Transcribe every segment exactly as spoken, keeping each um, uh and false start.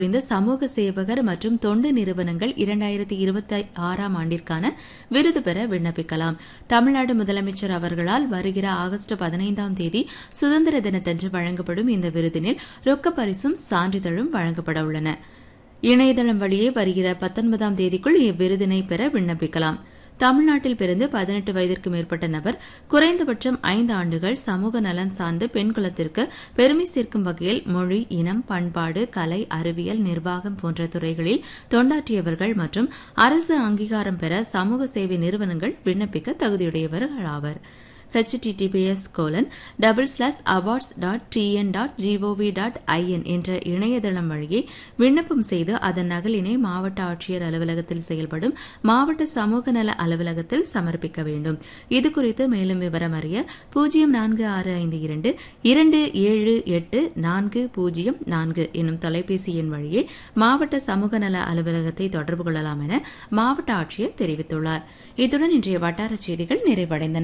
இந்த சமூக சேவகர் மற்றும் தொண்டு நிறுவனங்கள் இரண்டாயிரத்தி இருபத்தி ஆறாம் ஆண்டிற்கான விருது பெற விண்ணப்பிக்கலாம். தமிழ்நாடு முதலமைச்சர் அவர்களால் வருகிற ஆகஸ்ட் பதினைந்தாம் தேதி சுதந்திர தினத்தன்று வழங்கப்படும் இந்த விருதினில் ரொக்க பரிசும் சான்றிதழும் வழங்கப்பட உள்ளன. இணையதளம் வழியே வருகிற பத்தொன்பதாம் தேதிக்குள் இவ்விருதினை பெற விண்ணப்பிக்கலாம். தமிழ்நாட்டில் பிறந்து பதினெட்டு வயதிற்கு மேற்பட்ட நபர் குறைந்தபட்சம் ஐந்து ஆண்டுகள் சமூக நலன் சார்ந்து பெண் குலத்திற்கு பெருமை சேர்க்கும் வகையில் மொழி, இனம், பண்பாடு, கலை, அறிவியல், நிர்வாகம் போன்ற துறைகளில் தொண்டாற்றியவர்கள் மற்றும் அரசு அங்கீகாரம் பெற சமூக சேவை நிறுவனங்கள் விண்ணப்பிக்க தகுதியுடையவர்கள் ஆவர். https colon double slash awards dot TN dot gov dot IN என்ற இணையதளம் வழியே விண்ணப்பம் செய்து அதன் நகலினை மாவட்ட ஆட்சியர் அலுவலகத்தில் செயல்படும் மாவட்ட சமூக நல அலுவலகத்தில் சமர்ப்பிக்க வேண்டும். இதுகுறித்து மேலும் விவரம் அறிய பூஜ்ஜியம் நான்கு ஆறு ஐந்து இரண்டு இரண்டு ஏழு எட்டு நான்கு பூஜ்ஜியம் நான்கு என்னும் தொலைபேசி எண் வழியே மாவட்ட சமூக நல அலுவலகத்தை தொடர்பு கொள்ளலாம் என மாவட்ட ஆட்சியர் தெரிவித்துள்ளார். இத்துடன் இன்றைய வட்டார செய்திகள் நிறைவடைந்தன.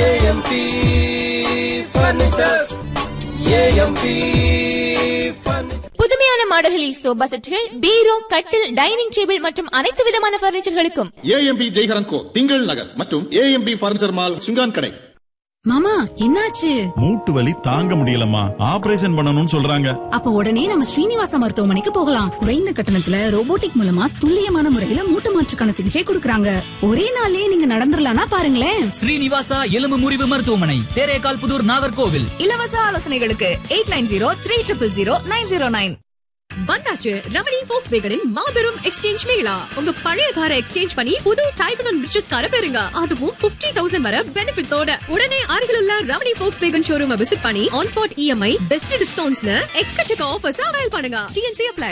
புதுமையான மாடல்களில் சோபா செட்டுகள், பீரோ, கட்டில், டைனிங் டேபிள் மற்றும் அனைத்து விதமான பர்னிச்சர்களுக்கும் ஏஎம்பி ஜெய்ஹரன் கோ திங்கள் நகர் மற்றும் ஏஎம்பி பர்னிச்சர் மால் சுங்கான் கடை. மாமா, என்னாச்சு? மூட்டு வலி தாங்க முடியலம்மா, ஆபரேஷன் பண்ணணும்னு சொல்றாங்க. அப்ப உடனே நம்ம ஸ்ரீனிவாச மருத்துவமனைக்கு போகலாம். குறைந்த கட்டணத்துல ரோபோட்டிக் மூலமா துல்லியமான முறையில மூட்டு மாற்றுக்கான சிகிச்சை கொடுக்கறாங்க. ஒரே நாள்லயே நீங்க நடந்துடலாம்னா பாருங்களேன். ஸ்ரீனிவாசா எலும்பு முறிவு மருத்துவமனை, தேரேகால் புதூர், நாகர்கோவில். இலவச ஆலோசனைகளுக்கு eight nine zero three triple zero nine zero nine. வந்தாச்சு ரமணி Volkswagenன் மாபெரும் எக்ஸ்சேஞ்ச் மேளா. உங்க பழைய காரை எக்ஸ்சேஞ்ச் பண்ணி புது டைப் அண்ட் ரிச்சஸ் காரை பெறுங்க. அதுவும் ஐம்பதாயிரம் வரை பெனிஃபிட்ஸோட. உடனே அருகிலுள்ள ரமணி Volkswagen ஷோரூமை விசிட் பண்ணி ஆன் ஸ்பாட் இஎம்ஐ, பெஸ்ட் டிஸ்கவுண்ட்ஸ்ல எக்கச்சக்க ஆஃபர்ஸ் அவைல் பண்ணுங்க. DNC apply.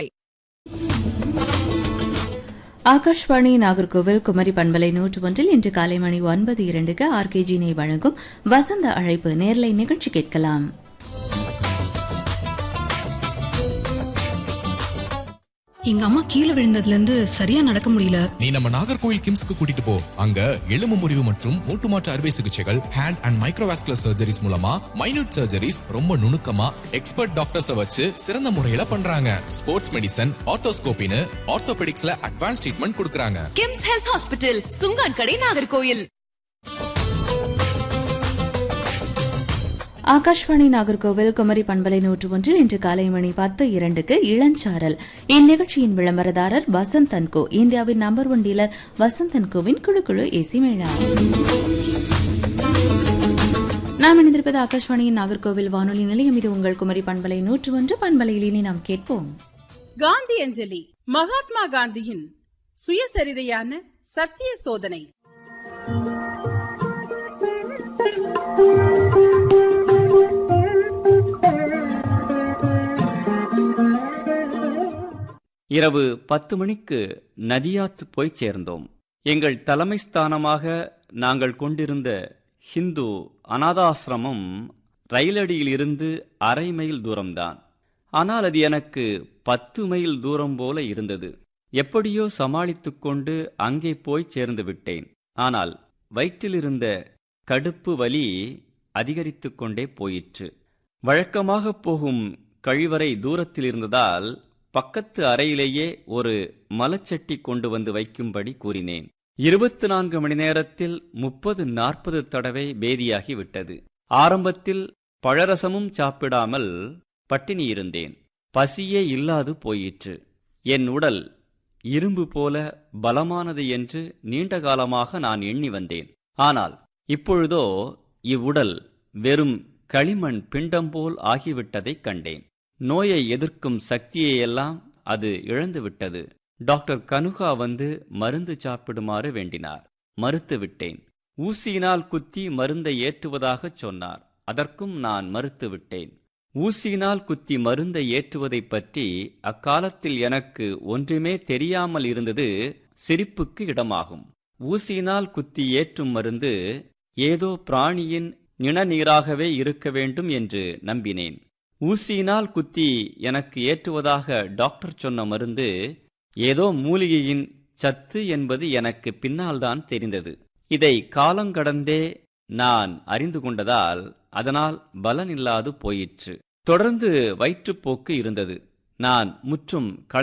ஆகாஷ்வாணி நாகர்கோவில் குமரி பண்பலை நூற்று ஒன்றில் இன்று காலை மணி ஒன்பது இரண்டுக்கு ஆர்கேஜினை வழங்கும் வசந்த அழைப்பு நேர்லை நிகழ்ச்சி கேட்கலாம். எங்க அம்மா கீழே விழுந்ததுல இருந்து சரியா நடக்க முடியல. நீ நம்ம நாகர்கோவில் கிம்ஸ்க்கு கூட்டிட்டு போ. அங்க எலும்பு முறிவு மற்றும் மூட்டு மாற்று அறுவை சிகிச்சைகள், ஹேண்ட் அண்ட் மைக்ரோவாஸ்குலர் சர்ஜரிஸ் மூலமா மைனூட் சர்ஜரிஸ் ரொம்ப நுணுக்கமா எக்ஸ்பர்ட் டாக்டர்ஸ் வச்சு சிறந்த முறையில பண்றாங்க. ஸ்போர்ட்ஸ் மெடிசன், ஆர்த்தோஸ்கோபின்னு ஆர்த்தோபெடிக்ஸ்ல அட்வான்ஸ் ட்ரீட்மெண்ட் கொடுக்கறாங்க. கிம்ஸ் ஹெல்த் ஹாஸ்பிட்டல், சுங்கான் கடை, நாகர்கோவில். ஆகாஷ்வாணி நாகர்கோவில் குமரி பண்பலை நூற்று ஒன்றில் இன்று காலை மணி பத்து இரண்டுக்கு இளஞ்சாரல். இந்நிகழ்ச்சியின் விளம்பரதாரர் வசந்த் அண்ட் கோ, இந்தியாவின் number one dealer Vasanth and CoWIN குழு குழு ஏசி மேளா. நாம் இணைந்திருப்பது ஆகாஷ்வாணியின் நாகர்கோவில் வானொலி நிலையம். இது உங்கள் குமரி பண்பலை நூற்று ஒன்று. பண்பலையிலே நாம் கேட்போம் காந்தி அஞ்சலி. மகாத்மா காந்தியின் சுயசரிதையான சத்திய சோதனை. இரவு பத்து மணிக்கு நதியாத் போய் சேர்ந்தோம். எங்கள் தலைமை ஸ்தானமாக நாங்கள் கொண்டிருந்த ஹிந்து அநாதாசிரமம் ரயிலடியில் இருந்து அரை மைல் தூரம்தான். ஆனால் அது எனக்கு பத்து மைல் தூரம் போல இருந்தது. எப்படியோ சமாளித்துக் கொண்டு அங்கே போய் சேர்ந்து விட்டேன். ஆனால் வயிற்றிலிருந்த கடுப்பு வலி அதிகரித்து கொண்டே போயிற்று. வழக்கமாக போகும் கழிவறை தூரத்தில் இருந்ததால் பக்கத்து அறையிலேயே ஒரு மலச்சட்டி கொண்டு வந்து வைக்கும்படி கூறினேன். இருபத்தி நான்கு மணி நேரத்தில் முப்பது நாற்பது தடவை பேதியாகி விட்டது. ஆரம்பத்தில் பழரசமும் சாப்பிடாமல் பட்டினி இருந்தேன். பசியே இல்லாது போயிற்று. என் உடல் இரும்பு போல பலமானது என்று நீண்ட காலமாக நான் எண்ணி வந்தேன். ஆனால் இப்பொழுதோ இவ்வுடல் வெறும் களிமண் பிண்டம் போல் ஆகிவிட்டதைக் கண்டேன். நோயை எதிர்க்கும் சக்தியையெல்லாம் அது இழந்துவிட்டது. டாக்டர் கனுகா வந்து மருந்து சாப்பிடுமாறு வேண்டினார். மறுத்துவிட்டேன். ஊசியினால் குத்தி மருந்தை ஏற்றுவதாகச் சொன்னார். அதற்கும் நான் மறுத்துவிட்டேன். ஊசியினால் குத்தி மருந்தை ஏற்றுவதைப் பற்றி அக்காலத்தில் எனக்கு ஒன்றுமே தெரியாமல் இருந்தது சிரிப்புக்கு இடமாகும். ஊசியினால் குத்தி ஏற்றும் மருந்து ஏதோ பிராணியின் நிணநீராகவே இருக்க வேண்டும் என்று நம்பினேன். ஊசியினால் குத்தி எனக்கு ஏற்றுவதாக டாக்டர் சொன்ன மருந்து ஏதோ மூலிகையின் சத்து என்பது எனக்கு பின்னால்தான் தெரிந்தது. இதை காலங்கடந்தே நான் அறிந்து கொண்டதால் அதனால் பலனில்லாது போயிற்று. தொடர்ந்து வயிற்றுப்போக்கு இருந்தது. நான் முற்றும்